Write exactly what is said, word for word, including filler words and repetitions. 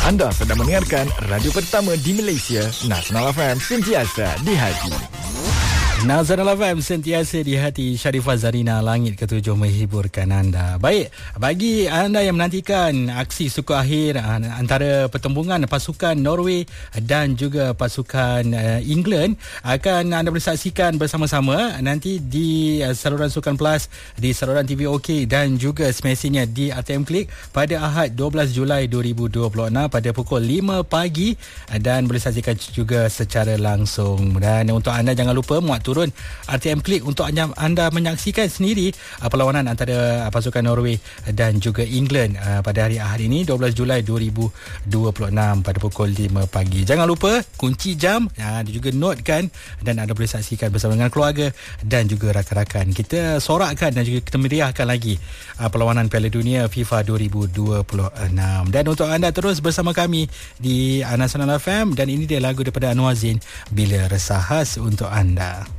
Anda sedang mendengarkan radio pertama di Malaysia, Nasional F M, sentiasa di hati. Nasional F M, sentiasa di hati. Sharifah Zarina, langit ketujuh menghiburkan anda. Baik, bagi anda yang menantikan aksi suku akhir antara pertembungan pasukan Norway dan juga pasukan England, akan anda boleh saksikan bersama-sama nanti di saluran Sukan Plus, di saluran T V OK dan juga semestinya di R T M Klik pada Ahad dua belas Julai dua ribu dua puluh enam pada pukul lima pagi, dan boleh saksikan juga secara langsung. Dan untuk anda, jangan lupa muat turun R T M Klik untuk anda, anda menyaksikan sendiri uh, perlawanan antara uh, pasukan Norway dan juga England uh, pada hari Ahad ini dua belas Julai dua ribu dua puluh enam pada pukul lima pagi. Jangan lupa kunci jam, uh, juga notekan, dan anda boleh saksikan bersama dengan keluarga dan juga rakan-rakan. Kita sorakkan dan juga kita meriahkan lagi uh, perlawanan Piala Dunia FIFA dua ribu dua puluh enam. Dan untuk anda terus bersama kami di uh, Nasional F M, dan ini dia lagu daripada Anwar Zain, Bila Resah, khas untuk anda.